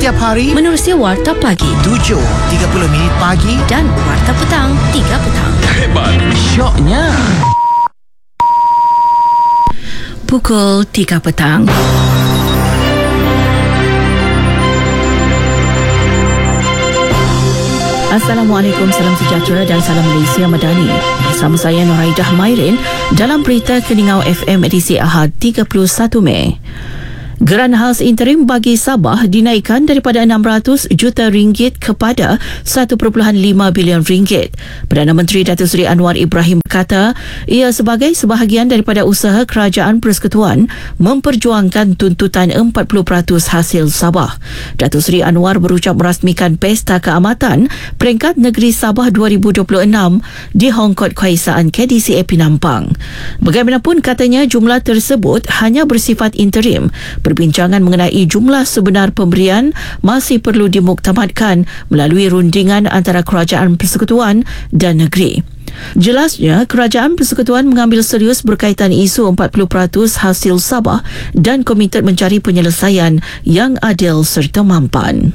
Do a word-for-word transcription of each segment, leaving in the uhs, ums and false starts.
setiap hari menerusi Warta Pagi tujuh tiga puluh minit pagi dan Warta Petang tiga petang. Hebat, syoknya Pukul tiga petang. Assalamualaikum, salam sejahtera dan salam Malaysia Madani. Bersama saya Nurhaidah Mairin dalam berita Keningau F M edisi Ahad tiga puluh satu Mei. Geran khas interim bagi Sabah dinaikkan daripada enam ratus juta ringgit kepada satu perpuluhan lima bilion ringgit. Perdana Menteri Datuk Seri Anwar Ibrahim berkata ia sebagai sebahagian daripada usaha Kerajaan Persekutuan memperjuangkan tuntutan empat puluh peratus hasil Sabah. Datuk Seri Anwar berucap merasmikan Pesta Keamatan Peringkat Negeri Sabah dua ribu dua puluh enam di Hongkot Kebangsaan K D C A Penampang. Bagaimanapun katanya jumlah tersebut hanya bersifat interim. Perbincangan mengenai jumlah sebenar pemberian masih perlu dimuktamadkan melalui rundingan antara Kerajaan Persekutuan dan negeri. Jelasnya, Kerajaan Persekutuan mengambil serius berkaitan isu empat puluh peratus hasil Sabah dan komited mencari penyelesaian yang adil serta mampan.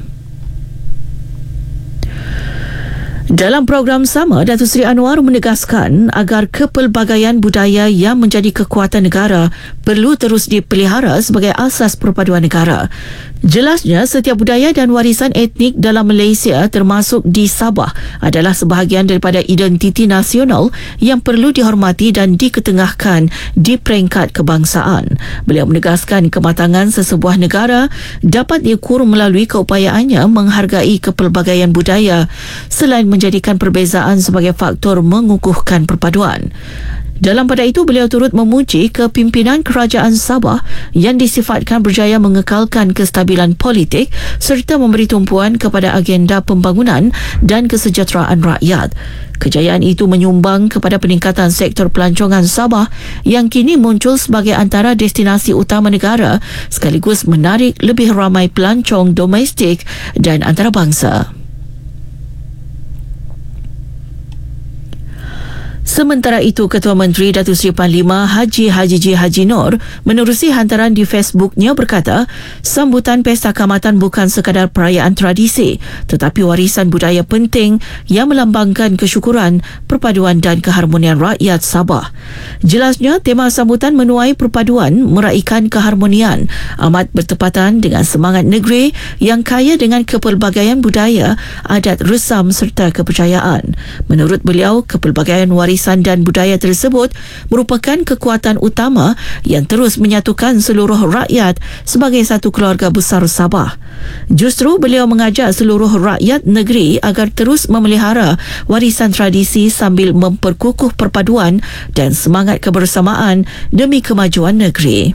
Dalam program sama, Datuk Seri Anwar menegaskan agar kepelbagaian budaya yang menjadi kekuatan negara perlu terus dipelihara sebagai asas perpaduan negara. Jelasnya, setiap budaya dan warisan etnik dalam Malaysia termasuk di Sabah adalah sebahagian daripada identiti nasional yang perlu dihormati dan diketengahkan di peringkat kebangsaan. Beliau menegaskan kematangan sesebuah negara dapat diukur melalui keupayaannya menghargai kepelbagaian budaya selain menjadikan perbezaan sebagai faktor mengukuhkan perpaduan. Dalam pada itu, beliau turut memuji kepimpinan Kerajaan Sabah yang disifatkan berjaya mengekalkan kestabilan politik serta memberi tumpuan kepada agenda pembangunan dan kesejahteraan rakyat. Kejayaan itu menyumbang kepada peningkatan sektor pelancongan Sabah yang kini muncul sebagai antara destinasi utama negara sekaligus menarik lebih ramai pelancong domestik dan antarabangsa. Sementara itu, Ketua Menteri Datuk Seri Panglima Haji Haji J. Haji Nur menerusi hantaran di Facebooknya berkata, sambutan Pesta Keamatan bukan sekadar perayaan tradisi tetapi warisan budaya penting yang melambangkan kesyukuran, perpaduan dan keharmonian rakyat Sabah. Jelasnya, tema sambutan menuai perpaduan meraikan keharmonian amat bertepatan dengan semangat negeri yang kaya dengan kepelbagaian budaya, adat resam serta kepercayaan. Menurut beliau, kepelbagaian warisan dan budaya tersebut merupakan kekuatan utama yang terus menyatukan seluruh rakyat sebagai satu keluarga besar Sabah. Justru beliau mengajak seluruh rakyat negeri agar terus memelihara warisan tradisi sambil memperkukuh perpaduan dan semangat kebersamaan demi kemajuan negeri.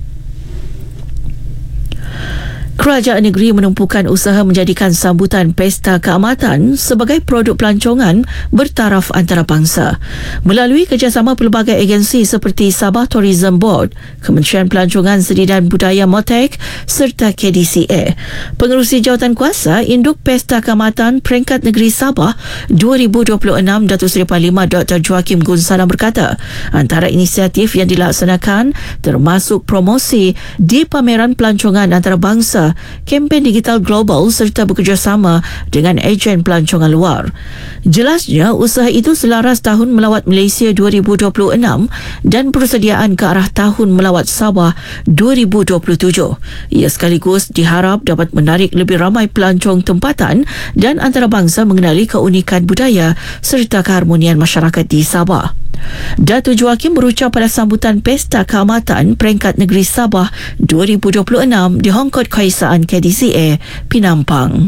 Kerajaan negeri menumpukan usaha menjadikan sambutan Pesta Keamatan sebagai produk pelancongan bertaraf antarabangsa melalui kerjasama pelbagai agensi seperti Sabah Tourism Board, Kementerian Pelancongan Seni dan Budaya MOTEK serta K D C A. Pengerusi Jawatan Kuasa Induk Pesta Keamatan Peringkat Negeri Sabah dua ribu dua puluh enam Datuk Seri Panglima Doktor Joakim Gunsalam berkata, antara inisiatif yang dilaksanakan termasuk promosi di pameran pelancongan antarabangsa, kempen digital global serta bekerjasama dengan ejen pelancongan luar. Jelasnya, usaha itu selaras Tahun Melawat Malaysia dua ribu dua puluh enam dan persediaan ke arah Tahun Melawat Sabah dua ribu dua puluh tujuh. Ia sekaligus diharap dapat menarik lebih ramai pelancong tempatan dan antarabangsa mengenali keunikan budaya serta keharmonian masyarakat di Sabah. Datuk Joakim berucap pada sambutan Pesta Keamatan Peringkat Negeri Sabah dua ribu dua puluh enam di Hongkot Kebangsaan K D C A Penampang.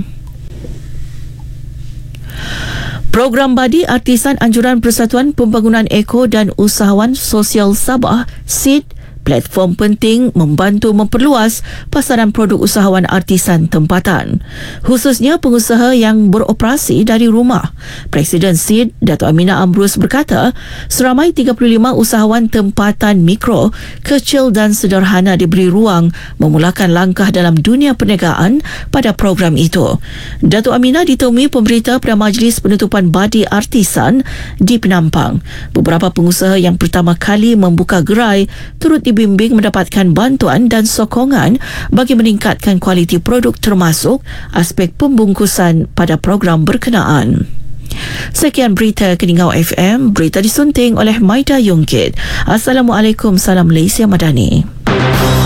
Program Badi Artisan Anjuran Persatuan Pembangunan Eko dan Usahawan Sosial Sabah S I D, platform penting membantu memperluas pasaran produk usahawan artisan tempatan, khususnya pengusaha yang beroperasi dari rumah. Presiden S I D, Datuk Aminah Ambrus berkata, seramai tiga puluh lima usahawan tempatan mikro, kecil dan sederhana diberi ruang memulakan langkah dalam dunia perniagaan pada program itu. Datuk Aminah ditemui pemberita pada Majlis Penutupan Badi Artisan di Penampang. Beberapa pengusaha yang pertama kali membuka gerai turut dibimbing mendapatkan bantuan dan sokongan bagi meningkatkan kualiti produk termasuk aspek pembungkusan pada program berkenaan. Sekian berita Keningau F M, berita disunting oleh Maida Yungkit. Assalamualaikum, salam Malaysia Madani.